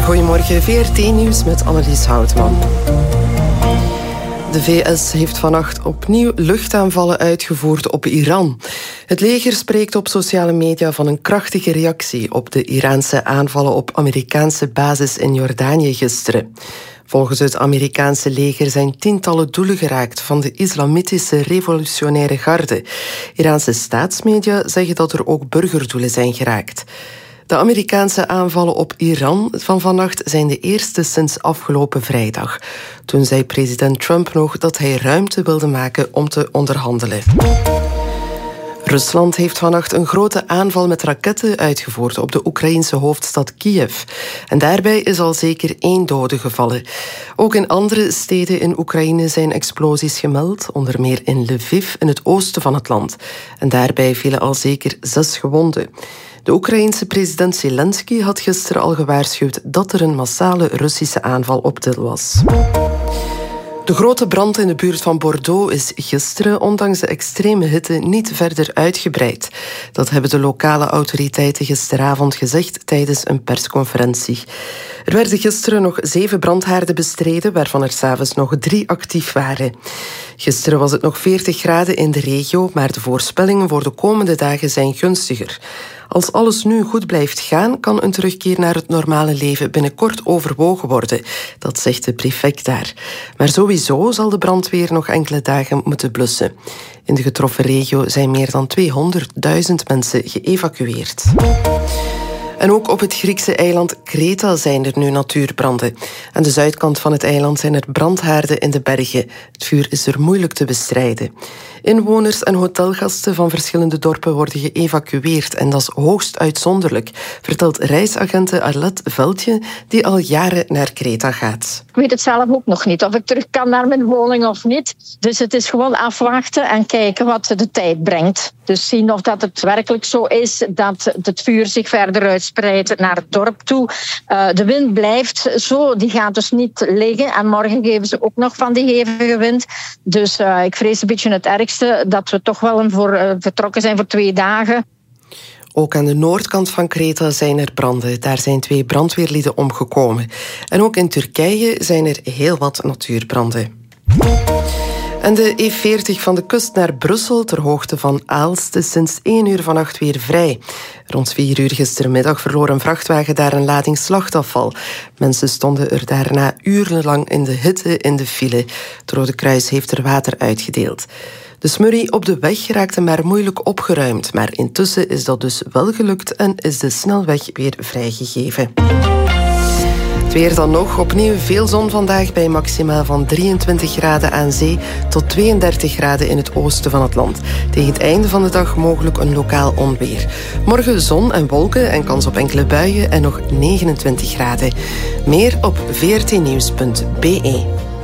Goedemorgen, VRT-nieuws met Annelies Houtman. De VS heeft vannacht opnieuw luchtaanvallen uitgevoerd op Iran. Het leger spreekt op sociale media van een krachtige reactie op de Iraanse aanvallen op Amerikaanse bases in Jordanië gisteren. Volgens het Amerikaanse leger zijn tientallen doelen geraakt van de islamitische revolutionaire garde. Iraanse staatsmedia zeggen dat er ook burgerdoelen zijn geraakt. De Amerikaanse aanvallen op Iran van vannacht zijn de eerste sinds afgelopen vrijdag. Toen zei president Trump nog dat hij ruimte wilde maken om te onderhandelen. Rusland heeft vannacht een grote aanval met raketten uitgevoerd op de Oekraïnse hoofdstad Kiev. En daarbij is al zeker 1 dode gevallen. Ook in andere steden in Oekraïne zijn explosies gemeld, onder meer in Lviv in het oosten van het land. En daarbij vielen al zeker 6 gewonden. De Oekraïense president Zelensky had gisteren al gewaarschuwd dat er een massale Russische aanval op til was. De grote brand in de buurt van Bordeaux is gisteren, ondanks de extreme hitte, niet verder uitgebreid. Dat hebben de lokale autoriteiten gisteravond gezegd tijdens een persconferentie. Er werden gisteren nog 7 brandhaarden bestreden, waarvan er 's avonds nog 3 actief waren. Gisteren was het nog 40 graden in de regio, maar de voorspellingen voor de komende dagen zijn gunstiger. Als alles nu goed blijft gaan, kan een terugkeer naar het normale leven binnenkort overwogen worden. Dat zegt de prefect daar. Maar sowieso zal de brandweer nog enkele dagen moeten blussen. In de getroffen regio zijn meer dan 200.000 mensen geëvacueerd. En ook op het Griekse eiland Kreta zijn er nu natuurbranden. Aan de zuidkant van het eiland zijn er brandhaarden in de bergen. Het vuur is er moeilijk te bestrijden. Inwoners en hotelgasten van verschillende dorpen worden geëvacueerd en dat is hoogst uitzonderlijk, vertelt reisagente Arlette Veldje, die al jaren naar Kreta gaat. Ik weet het zelf ook nog niet, of ik terug kan naar mijn woning of niet. Dus het is gewoon afwachten en kijken wat de tijd brengt. Dus zien of dat het werkelijk zo is dat het vuur zich verder uitspreidt naar het dorp toe. De wind blijft zo, die gaat dus niet liggen. En morgen geven ze ook nog van die hevige wind. Dus ik vrees een beetje het ergste, dat we toch wel vertrokken zijn voor 2 dagen. Ook aan de noordkant van Kreta zijn er branden. Daar zijn 2 brandweerlieden omgekomen. En ook in Turkije zijn er heel wat natuurbranden. En de E40 van de kust naar Brussel, ter hoogte van Aalst, is sinds 1 uur vannacht weer vrij. Rond 4 uur gistermiddag verloor een vrachtwagen daar een lading slachtafval. Mensen stonden er daarna urenlang in de hitte in de file. Het Rode Kruis heeft er water uitgedeeld. De smurrie op de weg raakte maar moeilijk opgeruimd, maar intussen is dat dus wel gelukt en is de snelweg weer vrijgegeven. Het weer dan nog. Opnieuw veel zon vandaag bij maximaal van 23 graden aan zee tot 32 graden in het oosten van het land. Tegen het einde van de dag mogelijk een lokaal onweer. Morgen zon en wolken en kans op enkele buien en nog 29 graden. Meer op vrtnieuws.be.